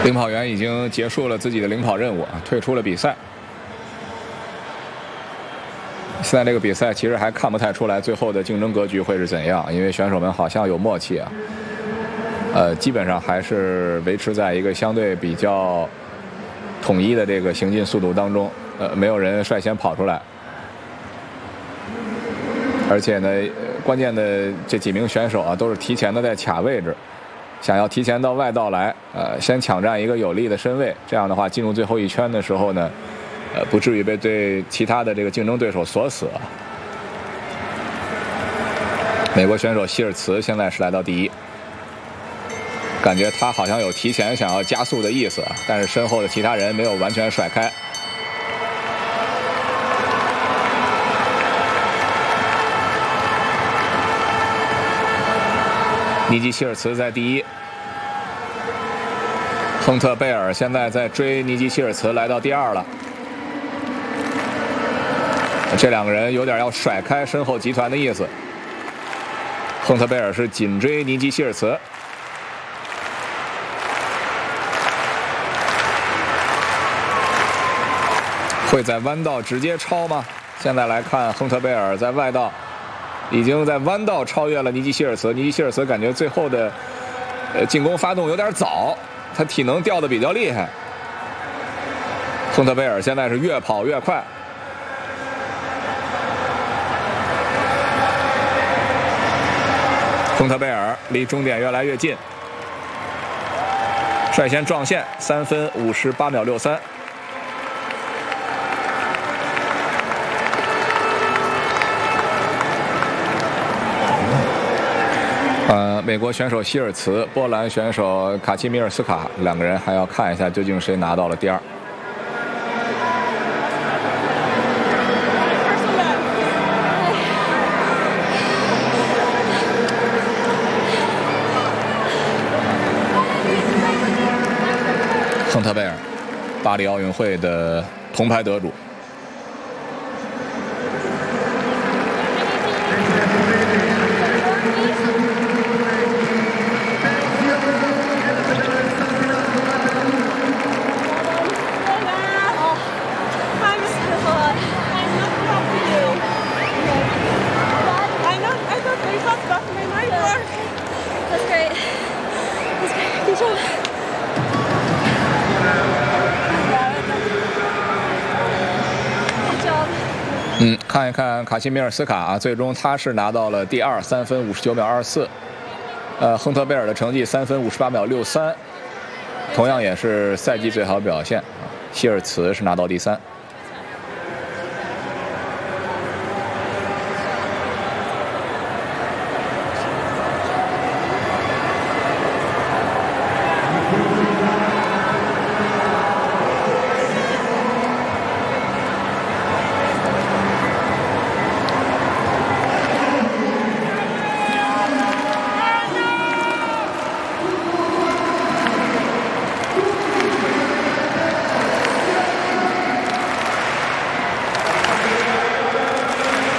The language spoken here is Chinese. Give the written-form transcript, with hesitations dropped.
领跑员已经结束了自己的领跑任务，退出了比赛。现在这个比赛其实还看不太出来最后的竞争格局会是怎样，因为选手们好像有默契啊。基本上还是维持在一个相对比较统一的这个行进速度当中，没有人率先跑出来。而且呢，关键的这几名选手啊，都是提前的在卡位置，想要提前到外道来，先抢占一个有利的身位。这样的话，进入最后一圈的时候呢，不至于被对其他的这个竞争对手锁死。美国选手希尔茨现在是来到第一，感觉他好像有提前想要加速的意思，但是身后的其他人没有完全甩开。尼基希尔茨在第一，亨特贝尔现在在追尼基希尔茨，来到第二了。这两个人有点要甩开身后集团的意思。亨特贝尔是紧追尼基希尔茨。会在弯道直接超吗？现在来看，亨特贝尔在外道已经在弯道超越了尼基希尔茨。尼基希尔茨感觉最后的进攻发动有点早，他体能掉的比较厉害。亨特贝尔现在是越跑越快。亨特贝尔离终点越来越近，率先撞线，3分58秒63。美国选手希尔茨、波兰选手卡奇米尔斯卡两个人还要看一下究竟谁拿到了第二。亨特贝尔，巴黎奥运会的铜牌得主。看一看卡西米尔斯卡啊，最终他是拿到了第二，3分59秒24。亨特贝尔的成绩3分58秒63，同样也是赛季最好表现。希尔茨是拿到第3。